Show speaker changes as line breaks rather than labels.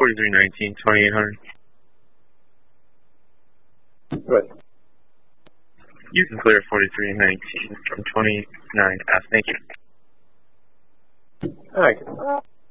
4319, 2800.
Good.
You can clear 4319 from 29F. Thank you.
All right.